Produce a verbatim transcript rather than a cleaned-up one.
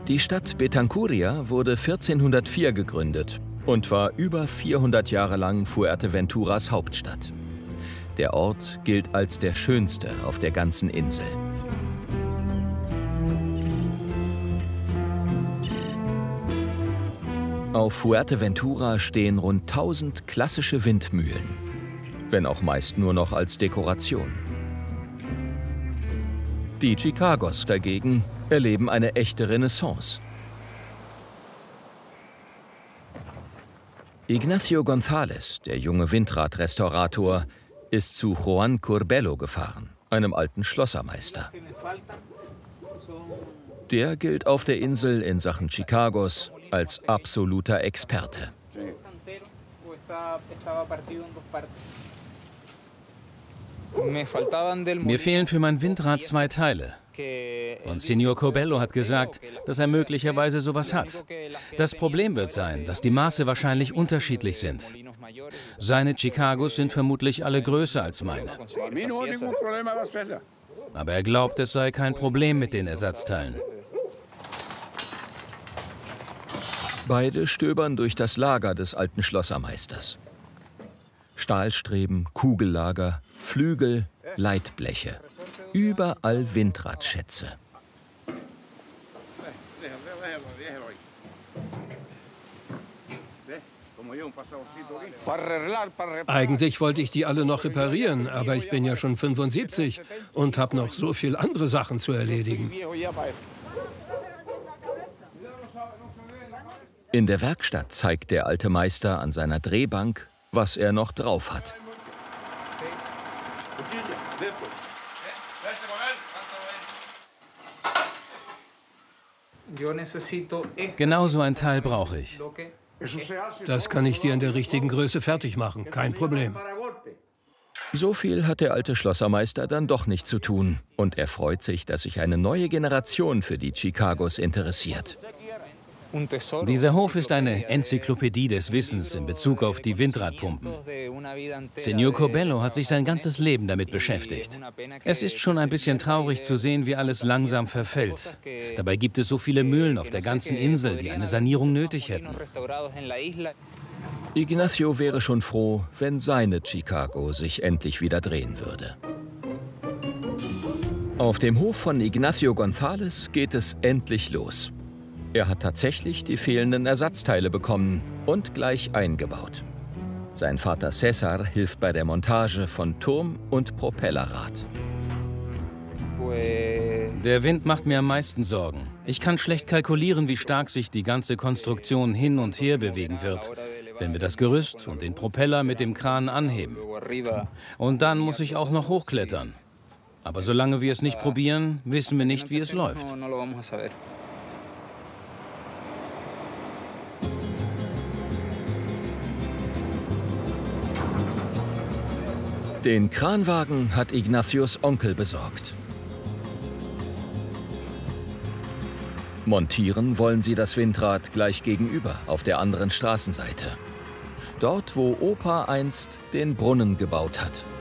Die Stadt Betancuria wurde vierzehnhundertvier gegründet und war über vierhundert Jahre lang Fuerteventuras Hauptstadt. Der Ort gilt als der schönste auf der ganzen Insel. Auf Fuerteventura stehen rund tausend klassische Windmühlen, wenn auch meist nur noch als Dekoration. Die Chicagos dagegen erleben eine echte Renaissance. Ignacio González, der junge Windradrestaurator, ist zu Juan Curbelo gefahren, einem alten Schlossermeister. Der gilt auf der Insel in Sachen Chicagos als absoluter Experte. Mir fehlen für mein Windrad zwei Teile. Und Señor Curbelo hat gesagt, dass er möglicherweise sowas hat. Das Problem wird sein, dass die Maße wahrscheinlich unterschiedlich sind. Seine Chicagos sind vermutlich alle größer als meine. Aber er glaubt, es sei kein Problem mit den Ersatzteilen. Beide stöbern durch das Lager des alten Schlossermeisters. Stahlstreben, Kugellager, Flügel, Leitbleche. Überall Windradschätze. Eigentlich wollte ich die alle noch reparieren, aber ich bin ja schon fünfundsiebzig und habe noch so viel andere Sachen zu erledigen. In der Werkstatt zeigt der alte Meister an seiner Drehbank, was er noch drauf hat. Genau so ein Teil brauche ich. Das kann ich dir in der richtigen Größe fertig machen, kein Problem. So viel hat der alte Schlossermeister dann doch nicht zu tun. Und er freut sich, dass sich eine neue Generation für die Chicagos interessiert. Dieser Hof ist eine Enzyklopädie des Wissens in Bezug auf die Windradpumpen. Señor Curbelo hat sich sein ganzes Leben damit beschäftigt. Es ist schon ein bisschen traurig zu sehen, wie alles langsam verfällt. Dabei gibt es so viele Mühlen auf der ganzen Insel, die eine Sanierung nötig hätten. Ignacio wäre schon froh, wenn seine Chicago sich endlich wieder drehen würde. Auf dem Hof von Ignacio González geht es endlich los. Er hat tatsächlich die fehlenden Ersatzteile bekommen und gleich eingebaut. Sein Vater César hilft bei der Montage von Turm und Propellerrad. Der Wind macht mir am meisten Sorgen. Ich kann schlecht kalkulieren, wie stark sich die ganze Konstruktion hin und her bewegen wird, wenn wir das Gerüst und den Propeller mit dem Kran anheben. Und dann muss ich auch noch hochklettern. Aber solange wir es nicht probieren, wissen wir nicht, wie es läuft. Den Kranwagen hat Ignacios Onkel besorgt. Montieren wollen sie das Windrad gleich gegenüber, auf der anderen Straßenseite. Dort, wo Opa einst den Brunnen gebaut hat.